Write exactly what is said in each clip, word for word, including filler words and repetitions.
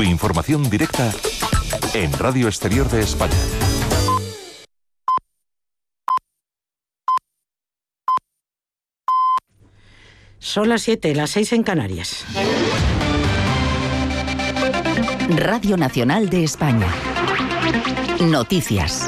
Tu información directa en Radio Exterior de España. Son las siete, las seis en Canarias. Radio Nacional de España. Noticias.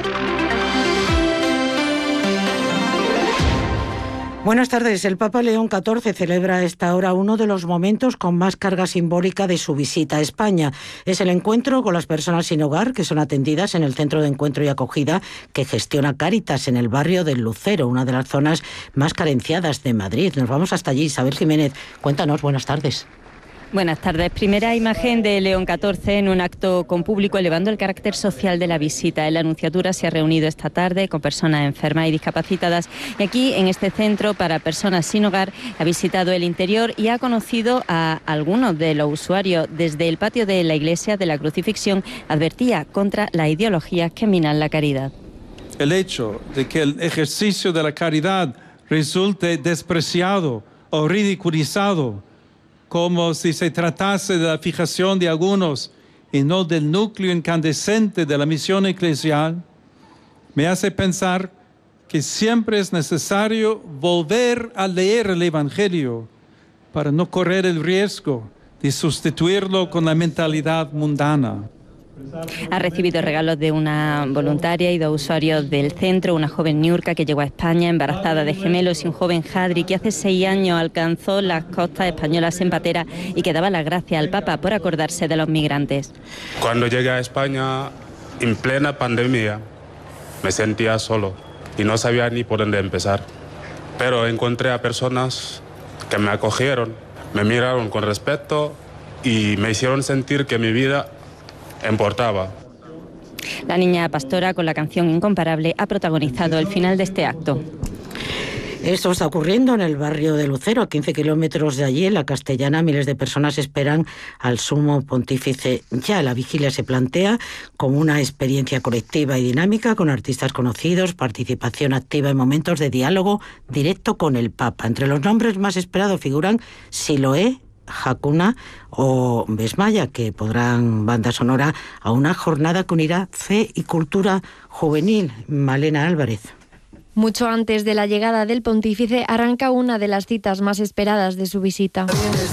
Buenas tardes. El Papa León catorce celebra a esta hora uno de los momentos con más carga simbólica de su visita a España. Es el encuentro con las personas sin hogar que son atendidas en el Centro de Encuentro y Acogida que gestiona Cáritas en el barrio del Lucero, una de las zonas más carenciadas de Madrid. Nos vamos hasta allí. Isabel Jiménez, cuéntanos. Buenas tardes. Buenas tardes. Primera imagen de León catorce en un acto con público elevando el carácter social de la visita. En la Nunciatura se ha reunido esta tarde con personas enfermas y discapacitadas. Y aquí, en este centro para personas sin hogar, ha visitado el interior y ha conocido a algunos de los usuarios. Desde el patio de la Iglesia de la Crucifixión advertía contra las ideologías que minan la caridad. El hecho de que el ejercicio de la caridad resulte despreciado o ridiculizado, como si se tratase de la fijación de algunos y no del núcleo incandescente de la misión eclesial, me hace pensar que siempre es necesario volver a leer el Evangelio para no correr el riesgo de sustituirlo con la mentalidad mundana. Ha recibido regalos de una voluntaria y dos usuarios del centro, una joven Niurka que llegó a España embarazada de gemelos y un joven Jadri que hace seis años alcanzó las costas españolas en patera y que daba las gracias al Papa por acordarse de los migrantes. Cuando llegué a España en plena pandemia me sentía solo y no sabía ni por dónde empezar, pero encontré a personas que me acogieron, me miraron con respeto y me hicieron sentir que mi vida importaba. La niña pastora, con la canción Incomparable, ha protagonizado el final de este acto. Esto está ocurriendo en el barrio de Lucero, a quince kilómetros de allí, en la Castellana. Miles de personas esperan al sumo pontífice ya. La vigilia se plantea como una experiencia colectiva y dinámica, con artistas conocidos, participación activa en momentos de diálogo directo con el Papa. Entre los nombres más esperados figuran Siloé, Hakuna o Besmaya, que podrán banda sonora a una jornada que unirá fe y cultura juvenil. Malena Álvarez. Mucho antes de la llegada del pontífice arranca una de las citas más esperadas de su visita.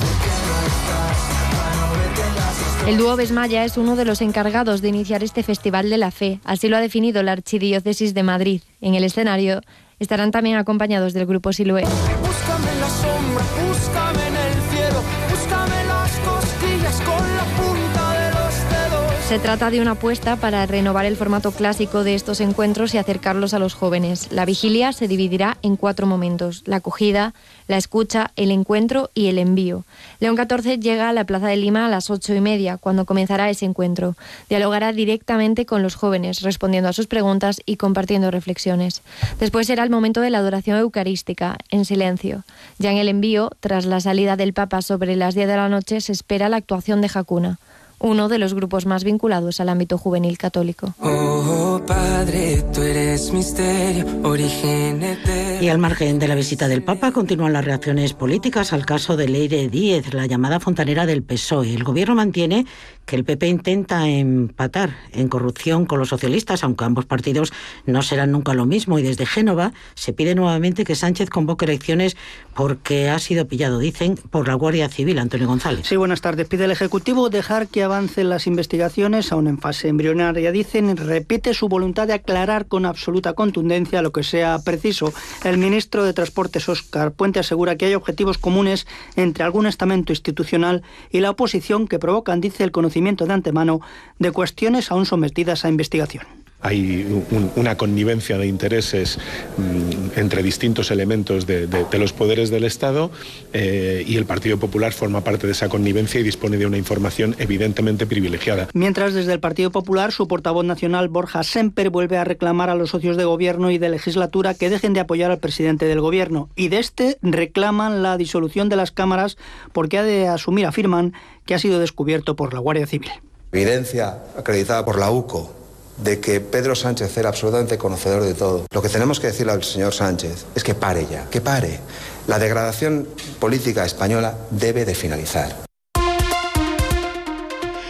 El dúo Besmaya es uno de los encargados de iniciar este Festival de la Fe, así lo ha definido la Archidiócesis de Madrid. En el escenario estarán también acompañados del grupo Siloé. Búscame en la sombra, búscame en el cielo, búscame las costillas con la punta de los dedos. Se trata de una apuesta para renovar el formato clásico de estos encuentros y acercarlos a los jóvenes. La vigilia se dividirá en cuatro momentos: la acogida, la escucha, el encuentro y el envío. León catorce llega a la Plaza de Lima a las ocho y media, cuando comenzará ese encuentro. Dialogará directamente con los jóvenes, respondiendo a sus preguntas y compartiendo reflexiones. Después será el momento de la adoración eucarística, en silencio. Ya en el envío, tras la salida del Papa sobre las diez de la noche, se espera la actuación de Hakuna, uno de los grupos más vinculados al ámbito juvenil católico. Oh, Padre, tú eres misterio, origen eterno. Y al margen de la visita del Papa, continúan las reacciones políticas al caso de Leire Díez, la llamada fontanera del P S O E. El gobierno mantiene que el P P intenta empatar en corrupción con los socialistas, aunque ambos partidos no serán nunca lo mismo. Y desde Génova se pide nuevamente que Sánchez convoque elecciones porque ha sido pillado, dicen, por la Guardia Civil. Antonio González. Sí, buenas tardes. Pide el Ejecutivo dejar que avancen las investigaciones, aún en fase embrionaria, dicen, repite su voluntad de aclarar con absoluta contundencia lo que sea preciso. El ministro de Transportes, Óscar Puente, asegura que hay objetivos comunes entre algún estamento institucional y la oposición que provocan, dice, el conocimiento de antemano de cuestiones aún sometidas a investigación. Hay un, una connivencia de intereses mmm, entre distintos elementos de, de, de los poderes del Estado eh, y el Partido Popular forma parte de esa connivencia y dispone de una información evidentemente privilegiada. Mientras, desde el Partido Popular, su portavoz nacional, Borja Semper, vuelve a reclamar a los socios de gobierno y de legislatura que dejen de apoyar al presidente del gobierno. Y de este reclaman la disolución de las cámaras porque ha de asumir, afirman, que ha sido descubierto por la Guardia Civil. Evidencia acreditada por la U C O de que Pedro Sánchez era absolutamente conocedor de todo. Lo que tenemos que decirle al señor Sánchez es que pare ya, que pare. La degradación política española debe de finalizar.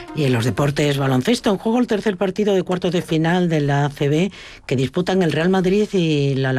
Y en los deportes, baloncesto, en juego el tercer partido de cuartos de final de la A C B que disputan el Real Madrid y la